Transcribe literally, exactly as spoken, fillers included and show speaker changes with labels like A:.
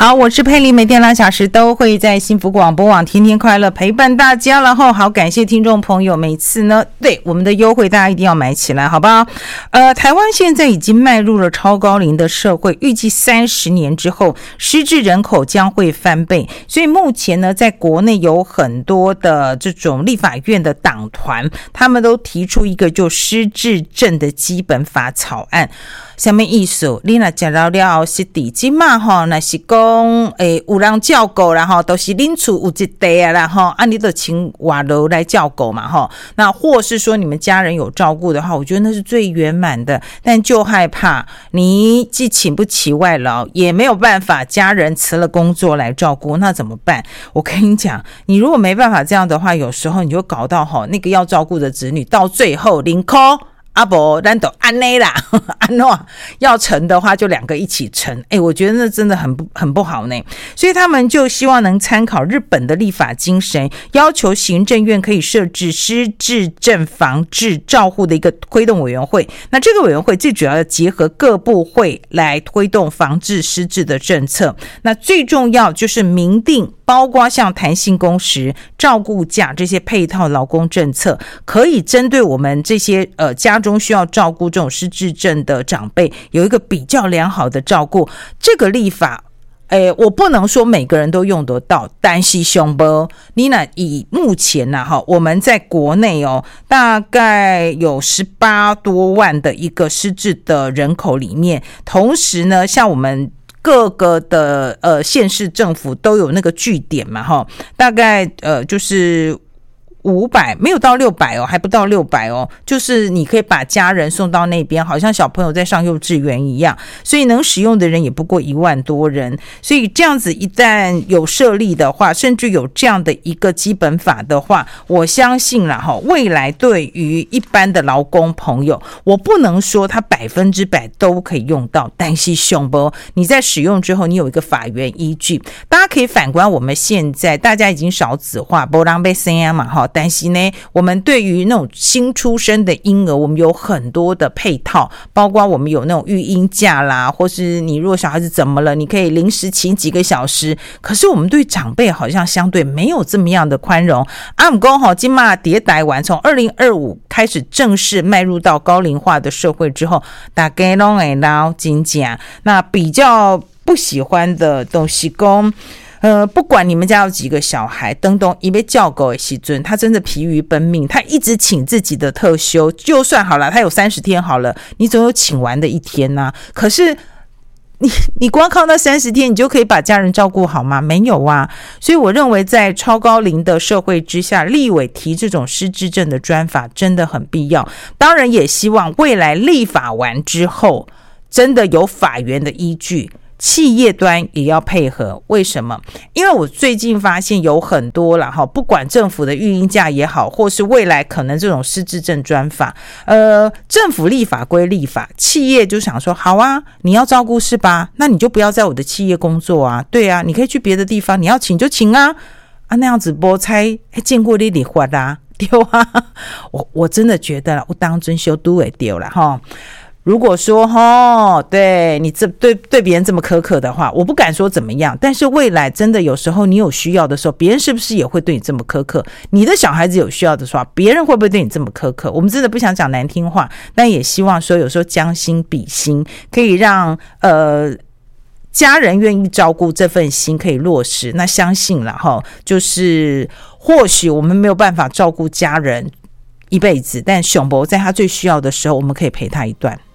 A: 好，我是佩妮，每天两小时都会在幸福广播网天天快乐陪伴大家。然后好感谢听众朋友，每次呢对我们的优惠大家一定要买起来，好不好？呃，台湾现在已经迈入了超高龄的社会，预计三十年之后失智人口将会翻倍，所以目前呢在国内有很多的这种立法院的党团，他们都提出一个就失智症的基本法草案。什么意思？你若食到了是地今嘛吼，那是讲诶有人照顾啦吼，都是恁厝有一地啊啦吼，啊你就请外劳来照顾嘛吼。那或是说你们家人有照顾的话，我觉得那是最圆满的。但就害怕你既请不起外劳，也没有办法家人辞了工作来照顾，那怎么办？我跟你讲，你如果没办法这样的话，有时候你就搞到吼那个要照顾的子女到最后零块。啊不，咱都安内啦，安诺要成的话就两个一起成，哎，我觉得那真的很不很不好呢。所以他们就希望能参考日本的立法精神，要求行政院可以设置失智症防治照护的一个推动委员会。那这个委员会最主要要结合各部会来推动防治失智的政策。那最重要就是明定，包括像弹性工时、照顾假这些配套劳工政策，可以针对我们这些呃家中需要照顾这种失智症的长辈，有一个比较良好的照顾。这个立法，诶，我不能说每个人都用得到，但是熊波，你呢？以目前呢、啊，哈，我们在国内哦，大概有十八多万的一个失智的人口里面，同时呢，像我们各个的呃县市政府都有那个据点嘛，哈，大概呃就是五百，没有到六百哦，还不到六百哦，就是你可以把家人送到那边，好像小朋友在上幼稚园一样，所以能使用的人也不过一万多人。所以这样子一旦有设立的话，甚至有这样的一个基本法的话，我相信啦哈，未来对于一般的劳工朋友，我不能说他百分之百都可以用到，但是熊波你在使用之后，你有一个法源依据。大家可以反观我们现在，大家已经少子化，没人要生啊嘛哈。但是呢，我们对于那种新出生的婴儿，我们有很多的配套，包括我们有那种育婴假啦，或是你如果小孩子怎么了，你可以临时请几个小时。可是我们对长辈好像相对没有这么样的宽容。啊，不过哈，今嘛迭代完，从二零二五开始正式迈入到高龄化的社会之后，大家都会捞金价。那比较不喜欢的东西讲。呃，不管你们家有几个小孩，等等，一被叫狗的时阵，他真的疲于奔命，他一直请自己的特休，就算好了，他有三十天好了，你总有请完的一天啊。可是你你光靠那三十天，你就可以把家人照顾好吗？没有啊。所以我认为，在超高龄的社会之下，立委提这种失智症的专法真的很必要。当然，也希望未来立法完之后，真的有法源的依据。企业端也要配合，为什么？因为我最近发现有很多啦，不管政府的育婴假也好，或是未来可能这种失智症专法，呃，政府立法归立法，企业就想说，好啊，你要照顾是吧？那你就不要在我的企业工作啊，对啊，你可以去别的地方，你要请就请啊，啊那样子没猜见过你离婚啊，对啊，我我真的觉得我当真修都会丢了哈。如果说哦，对你这对对别人这么苛刻的话，我不敢说怎么样，但是未来真的有时候你有需要的时候，别人是不是也会对你这么苛刻？你的小孩子有需要的时候，别人会不会对你这么苛刻？我们真的不想讲难听话，但也希望说有时候将心比心，可以让呃家人愿意照顾这份心可以落实。那相信啦齁，就是或许我们没有办法照顾家人一辈子，但熊博在他最需要的时候，我们可以陪他一段。